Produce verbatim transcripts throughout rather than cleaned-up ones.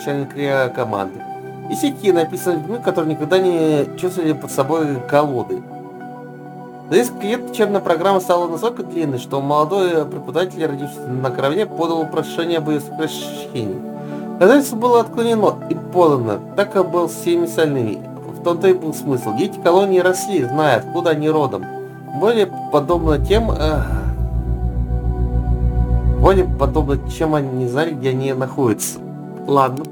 начальника команды. И стихи, написанные людьми, которые никогда не чувствовали под собой колоды. За несколько лет учебная программа стала настолько длинной, что молодой преподаватель, родившийся на корабле, подал прошение об ее сокращении. Ходатайство было отклонено и подано, так и был с всеми остальными. В том-то и был смысл. Дети колонии росли, зная, откуда они родом. Более подобно тем... Эх, более подобно, чем они не знали, где они находятся. Ладно.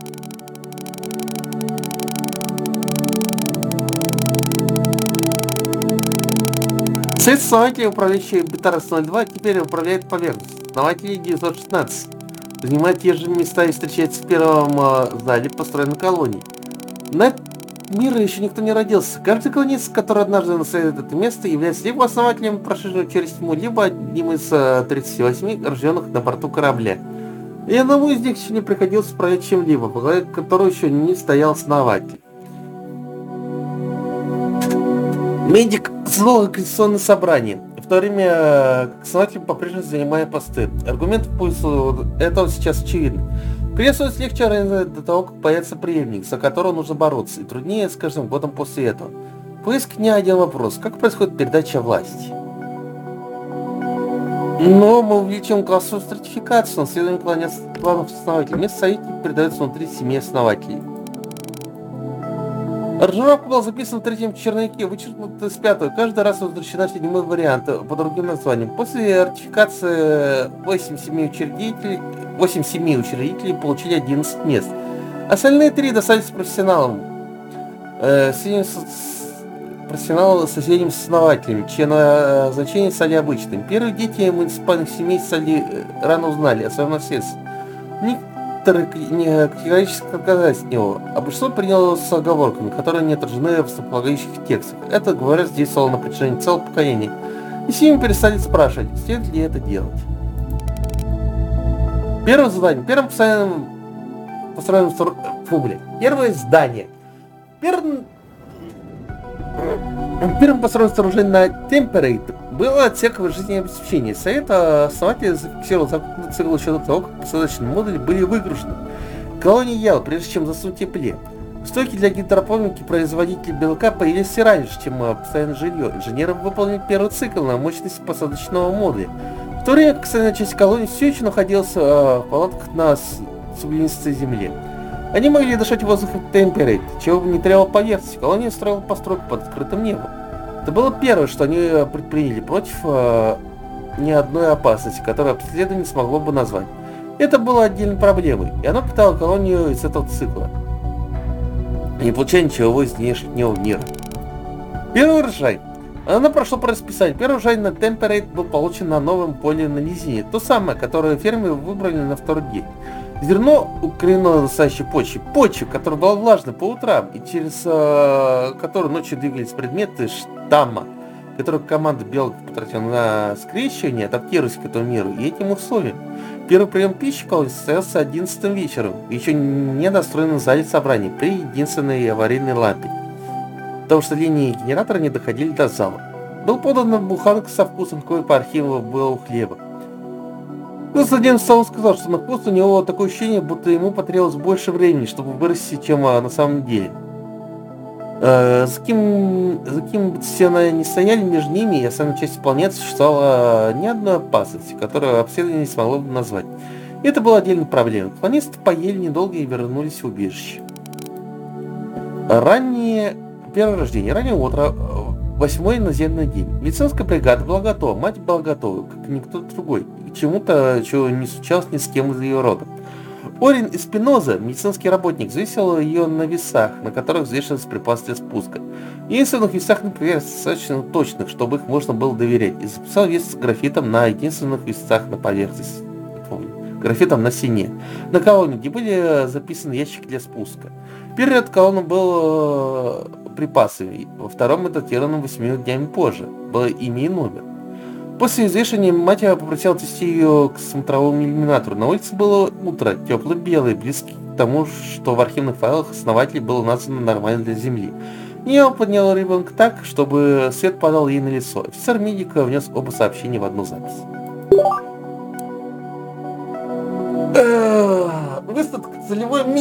Совет основателей, управляющий Бетарос ноль два, теперь управляет поверхностью. Основатели девятьсот шестнадцать занимают те же места и встречаются в первом э, зале построенной колонии. На мира еще никто не родился. Каждый колонист, который однажды наследует это место, является либо основателем, прошедшего через тьму, либо одним из э, тридцати восьми рожденных на борту корабля. И одному из них еще не приходилось управлять чем-либо, по главе которого еще не стоял основатель. Медик зло конституционное собрание. В то время как основатель по-прежнему занимает посты. Аргумент в пользу этого сейчас очевиден. Кресу легче до того, как появится преемник, за которого нужно бороться, и труднее с каждым годом после этого. Поиск не один вопрос. Как происходит передача власти? Но мы увеличим классовую стратификацию, наследование планов основателей. Место советника передается внутри семьи основателей. Аранжировка была записана в третьем черновике, вычеркнута из пятого. Каждый раз возвращена в седьмой вариант по другим названиям. После ратификации восемь семи учредителей, восемь семи учредителей получили одиннадцать мест. Остальные три достались профессионалам. Э, профессионалы со средними основателями, чьи назначения стали обычными. Первые дети муниципальных семей стали рано узнали о своем наследстве. Некоторые категорически отказались от него, а большинство приняло с оговорками, которые не отражены в основополагающих текстах. Это, говорят, действовало на протяжении целого поколения. И семьи перестали спрашивать, следует ли это делать. Первое задание. Первым постоянным построенным стор... Фу, блядь. Первое здание. Первым... Первым построенным сооружением на Темперейт было отсек жизнеобеспечения. Совет основателей зафиксировал закупный цикл еще до того, как посадочные модули были выгружены. Колония Ял, прежде чем заснуть в тепле. Стойки для гидропоники производителей белка появились все раньше, чем постоянное жилье. Инженеры выполнили первый цикл на мощность посадочного модуля. В то время как остальная часть колонии все еще находилась в палатках на суглинистой земле. Они могли дышать воздухом Темперейт, чего бы не требовало поверхности. Колония строила постройку под открытым небом. Это было первое, что они предприняли против э, ни одной опасности, которую обследование смогло бы назвать. Это было отдельной проблемой, и оно питало колонию из этого цикла, не получая ничего из внешнего мира. Первый урожай. Оно прошло по расписанию. Первый урожай на Темперейт был получен на новом поле на низине, то самое, которое фермеры выбрали на второй день. Зерно укоренено на настоящей почве, почве, которая была влажной по утрам, и через э, которую ночью двигались предметы штамма, которые команда белок потратила на скрещивание, адаптируясь к этому миру и этим условиям. Первый прием пищи состоялся одиннадцатым вечером, еще не настроен в зале собрания, при единственной аварийной лампе, потому что линии генератора не доходили до зала. Был подан буханка со вкусом, какой по архиву был у хлеба. Господин Саул сказал, что на вкус у него такое ощущение, будто ему потребовалось больше времени, чтобы вырасти, чем а, на самом деле. Э, за кем, за кем бы все они не стояли, между ними и основной частью планеты существовала ни одной опасности, которую обследование не смогло бы назвать. И это была отдельной проблемой. Колонисты поели недолго и вернулись в убежище. Раннее первое рождение, раннее утро, восьмой наземный день. Медицинская бригада была готова, мать была готова, как и никто другой, к чему-то, чего не случалось ни с кем из ее рода. Орин Эспиноза, медицинский работник, взвесил ее на весах, на которых взвешивались припасы для спуска. Единственных весах, например, достаточно точных, чтобы их можно было доверять, и записал вес с графитом на единственных весах на поверхности, графитом на стене, на колонне, где были записаны ящики для спуска. Первый ряд колонны был припасами, во втором датированном восьмью днями позже, было имя и номер. После взвешивания мать попросила отвезти ее к смотровому иллюминатору. На улице было утро, тепло-белое, близкий к тому, что в архивных файлах основателей было названо нормально для Земли. Нео подняла ребенка так, чтобы свет падал ей на лицо. Офицер медика внес оба сообщения в одну запись. Выставка целевой